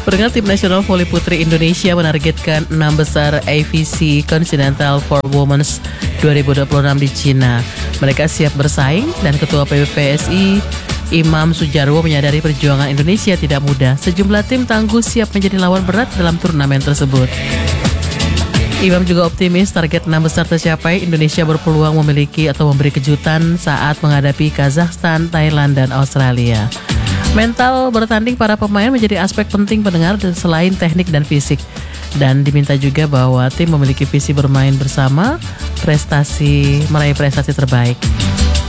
Pendengar, tim nasional voli putri Indonesia menargetkan 6 besar AVC Continental for Women's 2026 di Cina. Mereka siap bersaing dan Ketua PBVSI Imam Sujarwo menyadari perjuangan Indonesia tidak mudah. Sejumlah tim tangguh siap menjadi lawan berat dalam turnamen tersebut. Imam juga optimis target 6 besar tercapai. Indonesia berpeluang memiliki atau memberi kejutan saat menghadapi Kazakhstan, Thailand, dan Australia. Mental bertanding para pemain menjadi aspek penting pendengar selain teknik dan fisik. Dan diminta juga bahwa tim memiliki visi bermain bersama, meraih prestasi terbaik.